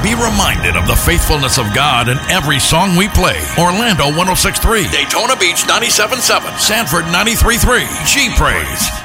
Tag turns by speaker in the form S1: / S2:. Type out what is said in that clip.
S1: Be reminded of the faithfulness of God in every song we play. Orlando 106.3, Daytona Beach 97.7, Sanford 93.3, G Praise.